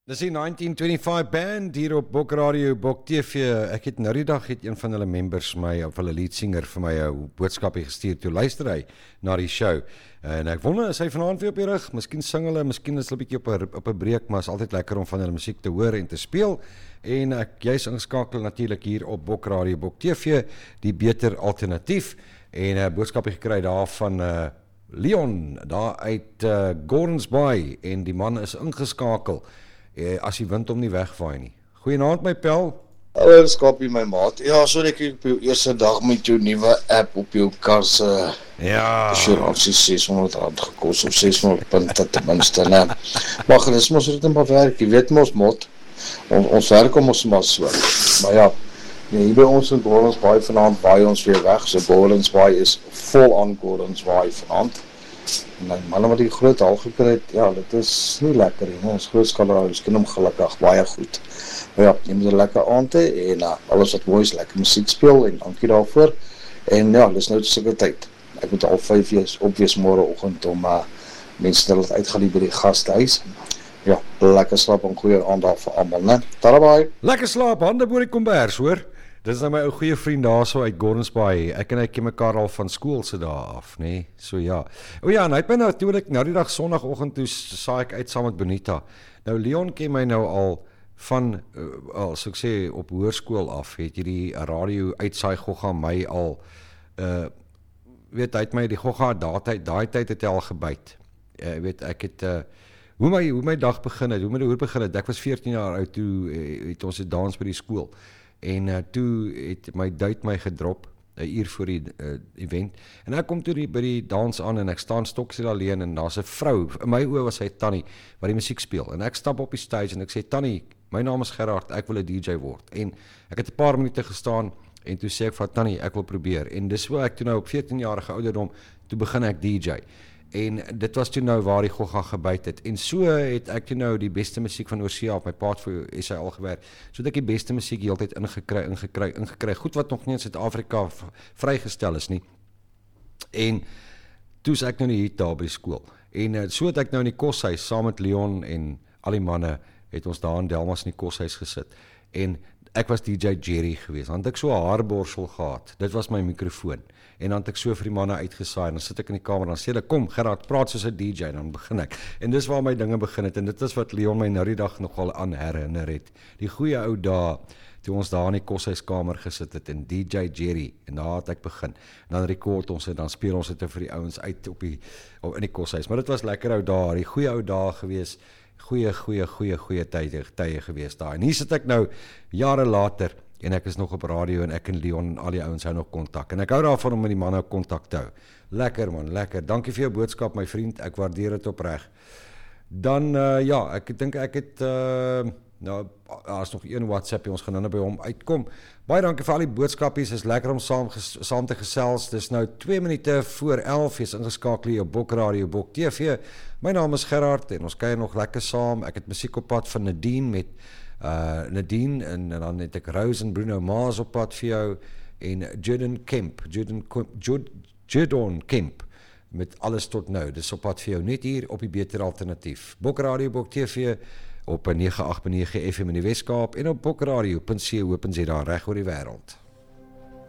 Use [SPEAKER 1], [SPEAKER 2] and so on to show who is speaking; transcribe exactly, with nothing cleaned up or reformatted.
[SPEAKER 1] Dis die negentien vyfentwintig band hier op Bok Radio, Bok T V. Ek het nou die dag het een van hulle members my, of hulle leadsinger vir my 'n boodskapie gestuur toe luister hy na die show. En ek wonder, is hy vanaand weer op die rug? Miskien sing hulle, miskien is hulle 'n bietjie op 'n op 'n breek, maar is altyd lekker om van hulle musiek te hoor en te speel. En ek jy's ingeskakel natuurlik hier op Bok Radio, Bok T V, die beter alternatief. En 'n uh, boodskapie gekry daar van uh, Leon, daar uit uh, Gordons Bay, en die man is ingeskakel as die wind hom nie wegvaai nie. Goeienaand my pel.
[SPEAKER 2] Hallo Skapie my maat. Ja, so ek op jou eerste dag met jou nuwe app op jou kar se
[SPEAKER 1] ja,
[SPEAKER 2] assuransie seshonderd rand gekos of seshonderd punte ten minste, né? Maar dis mos dit maar werk, jy weet mos mot. Ons ons werk om ons maar so. Maar ja, ja, hier by ons in Gordons Bay vanaand waai ons weer weg. So Gordons Bay is vol aan Gordons Bay vanaand. En dan manne wat die groot hal gekry het, ja, dit is nie lekker nie. Ons groot skalaris ken hom gelukkig baie goed. Maar ja, jy moet 'n lekker aand hê en uh, alles wat mooi is, lekker musiek speel en dankie daarvoor. En ja, dis nou seker tyd. Ek moet al vyf wees opwees môreoggend om uh, mense te laat uitgaan hier by die gastehuis. Ja, lekker slaap en goeie aand daar vir almal, né? Tarabai.
[SPEAKER 1] Lekker slaap, hande bo die kombers, hoor. Dis nou my ou goeie vriend daar so uit Gordons Bay. Ek en hy ken mekaar al van skool se dae af, nê? Nee? So ja. O ja, en hy het my nou natuurlik nou die dag Sondagoggend toe saai ek uit saam met Bonita. Nou Leon ken my nou al van uh, al so ek sê op hoërskool af. Het hierdie radio uitsaai gogga my al uh weet hy het my die gogga daai daai tyd het hy al gebyt. Jy uh, weet ek het uh hoe my hoe my dag begin het, hoe my hoe begin het. Ek was veertien jaar oud toe uh, het ons 'n dans by die skool. En uh, toe het my duit my gedrop, 'n uur voor die uh, event. En ek kom toe die, by die dans aan en ek staan stoksel alleen en daar's 'n vrou, in my oë was sy Tannie, wat die musiek speel. En ek stap op die stage en ek sê, Tannie, my naam is Gerard, ek wil 'n D J word. En ek het 'n paar minute gestaan en toe sê ek vir Tannie, ek wil probeer. En dis hoe ek toe nou op veertien-jarige ouderdom, toe begin ek D J. En dit was toe nou waar die gogga gebyt het. En so het ek toe nou die beste musiek van oorsee op my paad vir S A L gewerk. So het ek die beste musiek heeltyd ingekry, ingekry, ingekry. Goed wat nog nie in Suid-Afrika vrygestel is nie. En toe is ek nou nie hier daar by die skool. En so het ek nou in die koshuis saam met Leon en al die manne het ons daar in Delmas in die koshuis gesit. En ek was D J Jerry geweest. Dan het ek so 'n haarborsel gehad. Dit was my mikrofoon. En dan het ek so vir die manne uitgesaai en dan sit ek in die kamer en dan sê hulle, kom Gerard, praat soos 'n D J, dan begin ek. En dis waar my dinge begin het en dit is wat Leon my nou die dag nogal aan herinner het. Die goeie ou dae toe ons daar in die koshuiskamer gesit het en D J Jerry en daar het ek begin. En dan rekord ons en dan speel ons dit vir die ouens uit op die op in die koshuis. Maar dit was lekker ou dae, die goeie ou dae gewees. Goeie goeie goeie goeie tye tye gewees daar. En hier sit ek nou jare later en ek is nog op radio en ek en Leon en al die ouens hou nog kontak. En ek hou daarvan om met die manne kontak te hou. Lekker man, lekker. Dankie vir jou boodskap my vriend. Ek waardeer dit opreg. Dan uh, ja, ek dink ek het uh, nou daar's nog een WhatsApp, ons gaan nou by hom uitkom. Baie dankie vir al die boodskapies. Is lekker om saam ges, saam te gesels. Dis nou twee minute voor elf. Jy's ingeskakel hier op Bok Radio, Bok T V. My naam is Gerard en ons kuier nog lekker saam. Ek het musiek op pad van Nadine met uh Nadine en, en dan het ek Rose en Bruno Mars op pad vir jou en Jordan Kemp, Jordan Jordan Kemp met alles tot nou. Dis op pad vir jou net hier op die beter alternatief. Bok Radio, Bok T V op nege agt nege F M in die Weskaap en op bokradio punt co punt za reg oor die wêreld.